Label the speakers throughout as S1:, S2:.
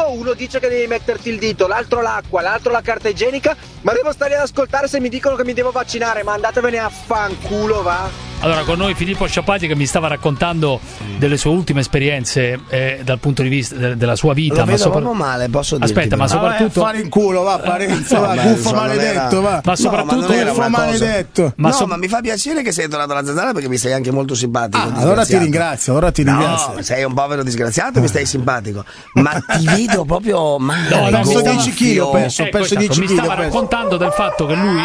S1: tutto, uno dice che devi metterti il dito, l'altro l'acqua, l'altro la carta igienica, ma devo stare ad ascoltare se mi dicono che mi devo vaccinare, ma andatevene a fanculo, va.
S2: Allora, con noi Filippo Sciappati che mi stava raccontando delle sue ultime esperienze dal punto di vista della sua vita.
S3: Lo vedo proprio male, posso dirti.
S2: Aspetta, ma soprattutto
S4: fare in culo, va, Parenzo, va, gufo maledetto, va.
S2: Ma soprattutto
S4: gufo maledetto.
S3: Ma mi fa piacere che sei tornato alla Zanzara perché mi sei anche molto simpatico.
S4: Allora ti ringrazio,
S3: No, sei un povero disgraziato, mi stai simpatico. Ma ti vedo proprio male.
S4: No, ho perso 10 kg, ho perso 10 kg.
S2: Mi stava raccontando del fatto che lui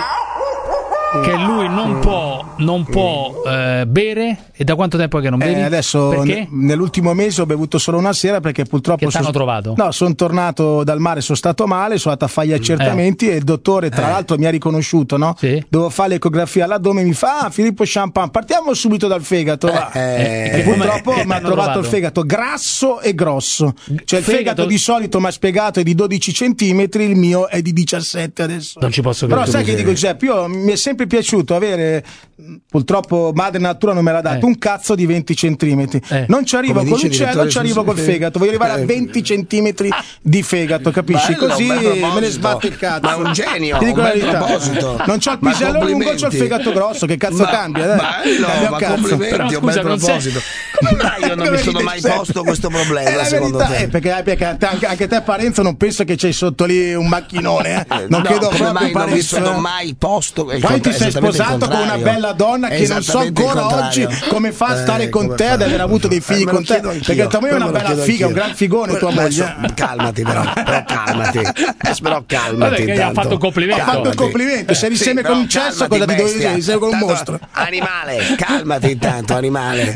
S2: non può bere. E da quanto tempo è che non bevi?
S4: Adesso nell'ultimo mese ho bevuto solo una sera perché purtroppo
S2: che t'hanno trovato?
S4: No, sono tornato dal mare, sono stato male, sono andato a fare gli accertamenti e il dottore tra l'altro mi ha riconosciuto, no?
S2: Sì.
S4: Dovevo fare l'ecografia all'addome, mi fa Filippo Champagne, partiamo subito dal fegato. E purtroppo mi ha trovato il fegato grasso e grosso. Cioè il fegato di solito mi ha spiegato è di 12 centimetri, il mio è di 17 adesso.
S2: Non ci posso credere.
S4: Però sai che dico Giuseppe, mi è sempre piaciuto avere, purtroppo madre natura non me l'ha dato, un cazzo di 20 centimetri. Non ci arrivo con l'uccello, non ci arrivo col fegato, voglio arrivare a 20 centimetri di fegato, capisci?
S3: Bello,
S4: così me ne sbatto il cazzo.
S3: Ma è un genio,
S4: ti dico la
S3: bel
S4: verità.
S3: proposito.
S4: Non c'ho il pisello lungo, c'ho il fegato grosso, che cazzo cambia?
S3: Bello, ma complimenti, un bel proposito. Come mai io non mi sono mai posto questo problema, secondo te?
S4: Perché anche te Parenzo non penso che c'hai sotto lì un macchinone, non credo proprio
S3: mai non mi sono mai posto.
S4: Poi ti sei sposato con una bella donna che non so ancora oggi come fa a stare con te ad aver avuto dei figli con te, perché tua moglie è una bella figa, un gran figone tua moglie.
S3: Calmati però calmati.
S2: Vabbè, che gli ha fatto un complimento.
S4: Ha fatto un complimento, sei insieme con un cesso, cosa ti devo dire? Sei con un mostro.
S3: Animale, calmati intanto, animale.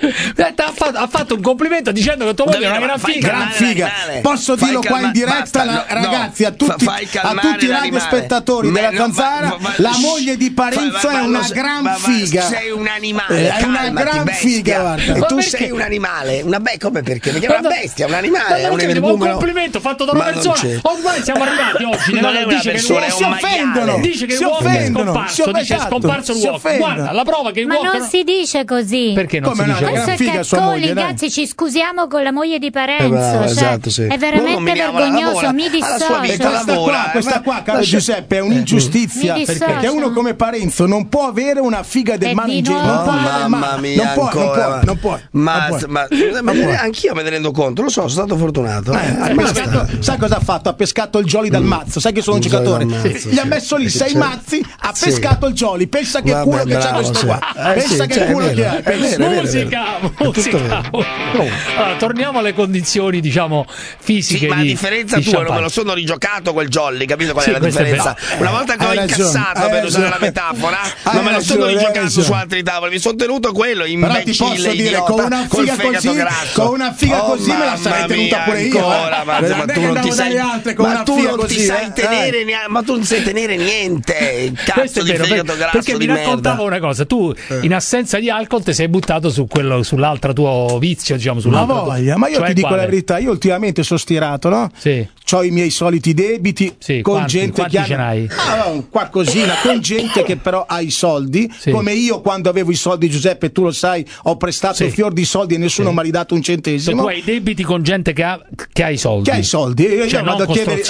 S2: Ha fatto un complimento dicendo che tua moglie è una gran figa.
S4: Posso dirlo qua in diretta, ragazzi, a tutti i radiospettatori della Zanzara, la moglie di Parenzo è una gran figa.
S3: Sei un animale,
S4: è una gran figa, guarda.
S3: E tu sei un animale, come perché? Perché è una bestia, un animale, è un energumeno.
S2: Un complimento fatto da una persona. Ormai siamo arrivati oggi nella dice che
S4: si offendono.
S2: Dice che l'uomo è scomparso, dice è scomparso l'uomo. Guarda, la prova che il
S5: uomo non si dice così.
S2: Perché non si dice così?
S4: Gran figa sua moglie,
S5: ragazzi, ci scusiamo con la moglie di Parenzo,
S3: esatto, sì.
S5: È veramente vergognoso, mi dissocio.
S4: Questa qua, caro Giuseppe, è un'ingiustizia, perché uno come Parenzo non può avere una figa del mano in giro.
S3: Mamma mia,
S4: non può.
S3: Ma anch'io me ne rendo conto, lo so, sono stato fortunato.
S4: Sai cosa ha fatto? Ha pescato il Jolly dal mazzo. Sai che sono un giocatore? Gli ha messo lì 6 mazzi, ha pescato il Jolly. Pensa che culo che c'ha questo qua. Pensa che culo che ha.
S2: Musica. Allora, torniamo alle condizioni, diciamo, fisiche.
S3: Sì, ma a differenza tua, non me lo sono rigiocato quel Jolly, capito qual è la differenza? Una volta che ho incassato, per usare la metafora, non me lo sono rigiocato su altri tavoli, mi sono tenuto quello imbecille, idiota,
S4: con una figa così, con una figa così me la sarei tenuta pure io.
S3: Ma tu non ti sai, ma tu non ti sai tenere, ma tu non sai tenere niente. Cazzo di fegato grasso
S2: perché
S3: di
S2: mi raccontavo una cosa, tu in assenza di alcol ti sei buttato su quello, sull'altra tuo vizio, diciamo, sull'altra.
S4: Ma io ti dico la verità, io ultimamente sono stirato, no?
S2: Sì.
S4: C'ho i miei soliti debiti con gente
S2: che ce n'hai?
S4: Qualcosina, con gente che però ha i soldi, come io quando avevo i soldi, Giuseppe, tu lo sai, ho prestato fior di soldi e nessuno mi ha ridato un centesimo.
S2: Tu hai debiti con gente che ha i soldi.
S4: Che ha i soldi. Io vado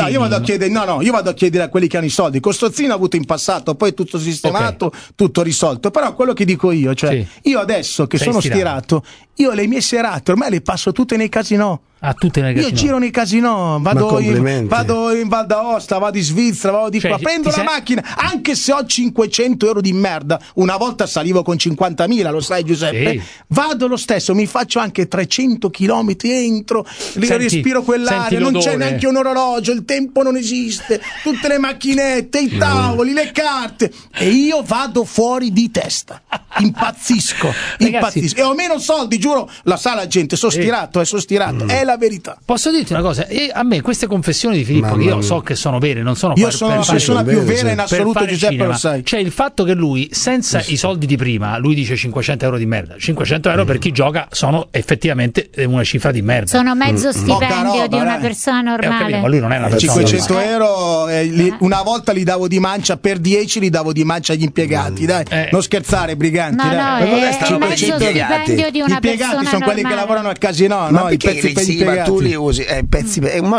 S4: a chiedere a quelli che hanno i soldi. Costozzino ho avuto in passato, poi tutto sistemato, tutto risolto. Però quello che dico io, cioè, io adesso che sono stirato, io le mie serate ormai le passo tutte nei casinò. Io giro nei casinò, vado in Val d'Aosta, vado in Svizzera, vado di qua, prendo la macchina, anche se ho 500 euro di merda, una volta salivo con 50.000, lo sai Giuseppe, vado lo stesso, mi faccio anche 300 chilometri, entro, respiro quell'aria, non c'è neanche un orologio, il tempo non esiste, tutte le macchinette, i tavoli, le carte, e io vado fuori di testa, impazzisco, e ho meno soldi, giuro, la sa la gente, sono stirato, è la verità.
S2: Posso dirti una cosa? E a me queste confessioni di Filippo, che io so che sono vere, non sono
S4: io sono la persona più vera in assoluto, Giuseppe,
S2: cinema.
S4: Lo sai.
S2: C'è il fatto che lui, senza i soldi di prima, lui dice 500 euro di merda. 500 euro per chi gioca sono effettivamente una cifra di merda.
S5: Sono mezzo stipendio di una persona normale.
S2: Ma lui non è una persona
S4: 500
S2: normale.
S4: euro una volta li davo di mancia, per 10 li davo di mancia agli impiegati, dai. Non scherzare, briganti,
S5: dai. È mezzo stipendio di una persona
S4: sono quelli che lavorano al casino,
S3: ma i pezzi per impiegati. Ma tu li usi, pezzi